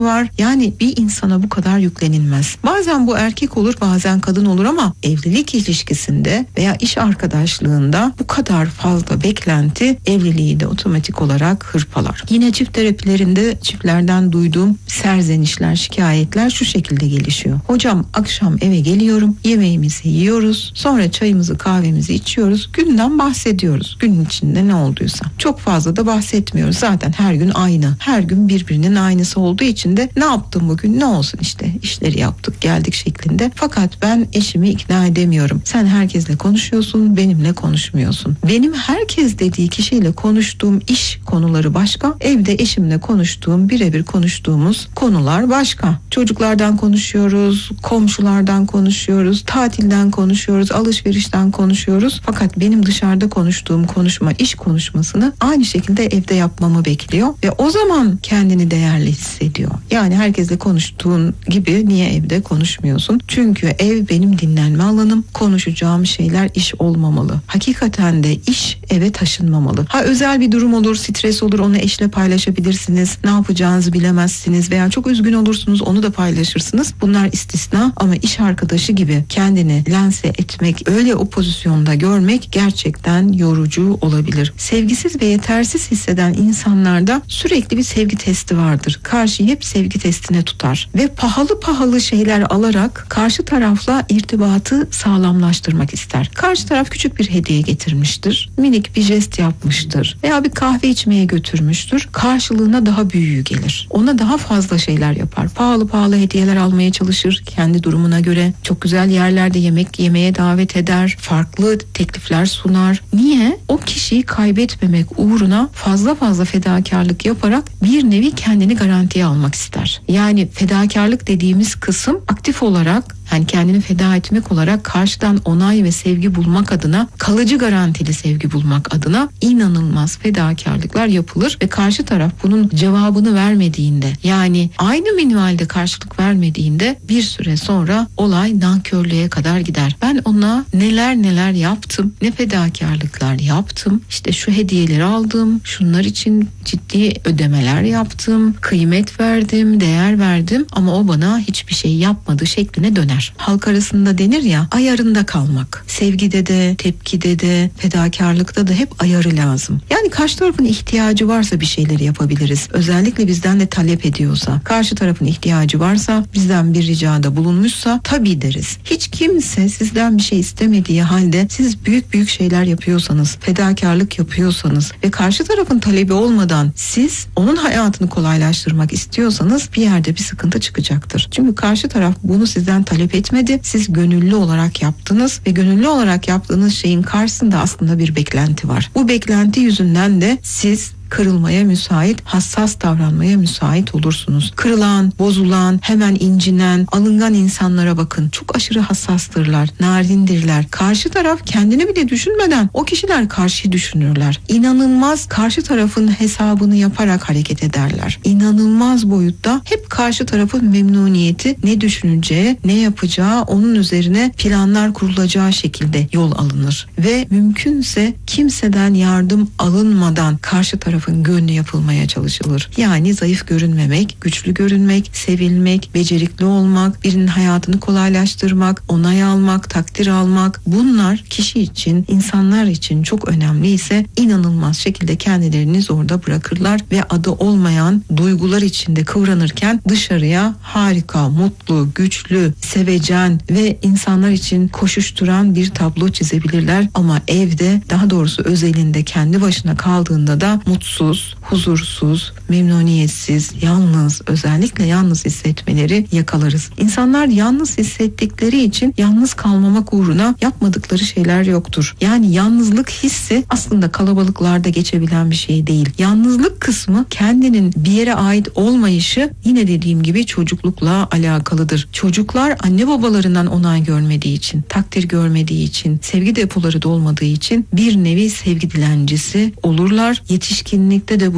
var. Yani bir insana bu kadar yüklenilmez. Bazen bu erkek olur, bazen kadın olur ama evlilik ilişkisinde veya iş arkadaşlığında bu kadar fazla beklenti evliliği de otomatik olarak hırpalar. Yine çift terapilerinde çiftlerden duyduğum serzenişler, şikayetler şu şekilde gelişiyor. Hocam akşam eve geliyorum, yemeğimizi yiyoruz, sonra çayımızı kahvemizi içiyoruz, günden bahsediyoruz. Günün içinde ne olduysa. Çok fazla da bahsetmiyoruz. Zaten her gün aynı. Her gün birbirinin aynısı olduğu için de ne yaptım bugün, ne olsun işte işleri yaptık geldik şeklinde. Fakat ben eşimi ikna edemiyorum. Sen herkesle konuşuyorsun, benimle konuşmuyorsun. Benim herkes dediği kişiyle konuştuğum iş konuları başka, evde eşimle konuştuğum, birebir konuştuğumuz konular başka. Çocuklardan konuşuyoruz, komşulardan konuşuyoruz, tatilden konuşuyoruz, alışverişten konuşuyoruz. Fakat benim dışarıda konuştuğum konuşma, iş konuşmasını aynı şekilde evde yapmamı bekliyor ve o zaman kendini değerli hissediyor. Yani herkesle konuştuğun gibi niye evde konuşmuyorsun? Çünkü ev benim dinlenme alanım. Konuşacağım şeyler iş olmamalı. Hakikaten de iş eve taşınmamalı. Ha özel bir durum olur, stres olur, onu eşle paylaşabilirsiniz. Ne yapacağınızı bilemezsiniz veya çok üzgün olursunuz, onu da paylaşırsınız. Bunlar istisna ama iş arkadaşı gibi kendini lanse etmek, öyle o pozisyonda görmek gerçekten yorucu olabilir. Sevgisiz ve yetersiz hisseden insanlarda sürekli bir sevgi testi vardır. Karşıyı hep sevgi testine tutar ve pahalı şeyler alarak karşı tarafla irtibatı sağlamlaştırmak ister. Karşı taraf küçük bir hediye getirmiştir, minik bir jest yapmıştır veya bir kahve içmeye götürmüştür. Karşılığına daha büyüğü gelir. Ona daha fazla şeyler yapar. Pahalı hediyeler almaya çalışır kendi durumuna göre. Çok güzel yerlerde yemek yemeye davet eder. Farklı teklifler sunar. Niye? O kişiyi kaybetmemek uğruna fazla fedakarlık yaparak bir nevi kendini garantiye almak ister. Yani fedakarlık dediğimiz kısım aktif olarak, yani kendini feda etmek olarak karşıdan onay ve sevgi bulmak adına, kalıcı garantili sevgi bulmak adına inanılmaz fedakarlıklar yapılır ve karşı taraf bunun cevabını vermediğinde, yani aynı minvalde karşılık vermediğinde bir süre sonra olay nankörlüğe kadar gider. Ben ona neler yaptım, ne fedakarlıklar yaptım, işte şu hediyeleri aldım, şunlar için ciddi ödemeler yaptım, kıymet verdim, değer verdim ama o bana hiçbir şey yapmadı şekline döner. Halk arasında denir ya, ayarında kalmak. Sevgide de, tepkide de, fedakarlıkta da hep ayarı lazım. Yani karşı tarafın ihtiyacı varsa bir şeyleri yapabiliriz. Özellikle bizden de talep ediyorsa, karşı tarafın ihtiyacı varsa, bizden bir ricada bulunmuşsa tabii deriz. Hiç kimse sizden bir şey istemediği halde siz büyük şeyler yapıyorsanız, fedakarlık yapıyorsanız ve karşı tarafın talebi olmadan siz onun hayatını kolaylaştırmak istiyorsanız bir yerde bir sıkıntı çıkacaktır. Çünkü karşı taraf bunu sizden talep etmedi. Siz gönüllü olarak yaptınız ve gönüllü olarak yaptığınız şeyin karşısında aslında bir beklenti var. Bu beklenti yüzünden de siz kırılmaya müsait, hassas davranmaya müsait olursunuz. Kırılan, bozulan, hemen incinen, alıngan insanlara bakın. Çok aşırı hassastırlar, narindirler. Karşı taraf kendini bile düşünmeden o kişiler karşıyı düşünürler. İnanılmaz karşı tarafın hesabını yaparak hareket ederler. İnanılmaz boyutta hep karşı tarafın memnuniyeti, ne düşüneceği, ne yapacağı, onun üzerine planlar kurulacağı şekilde yol alınır. Ve mümkünse kimseden yardım alınmadan karşı tarafın gönlü yapılmaya çalışılır. Yani zayıf görünmemek, güçlü görünmek, sevilmek, becerikli olmak, birinin hayatını kolaylaştırmak, onay almak, takdir almak, bunlar kişi için, insanlar için çok önemliyse inanılmaz şekilde kendilerini orada bırakırlar ve adı olmayan duygular içinde kıvranırken dışarıya harika, mutlu, güçlü, sevecen ve insanlar için koşuşturan bir tablo çizebilirler. Ama evde, daha doğrusu özelinde kendi başına kaldığında da mutsuz, huzursuz, memnuniyetsiz, yalnız, özellikle yalnız hissetmeleri yakalarız. İnsanlar yalnız hissettikleri için yalnız kalmamak uğruna yapmadıkları şeyler yoktur. Yani yalnızlık hissi aslında kalabalıklarda geçebilen bir şey değil. Yalnızlık kısmı kendinin bir yere ait olmayışı, yine dediğim gibi çocuklukla alakalıdır. Çocuklar anne babalarından onay görmediği için, takdir görmediği için, sevgi depoları dolmadığı için bir nevi sevgi dilencisi olurlar. Yetişkinlikte de bu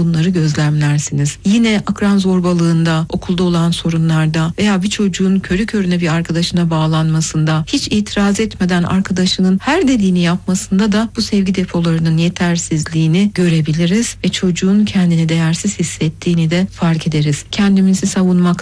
bunları gözlemlersiniz. Yine akran zorbalığında, okulda olan sorunlarda veya bir çocuğun körü körüne bir arkadaşına bağlanmasında, hiç itiraz etmeden arkadaşının her dediğini yapmasında da bu sevgi depolarının yetersizliğini görebiliriz ve çocuğun kendini değersiz hissettiğini de fark ederiz. Kendimizi savunmak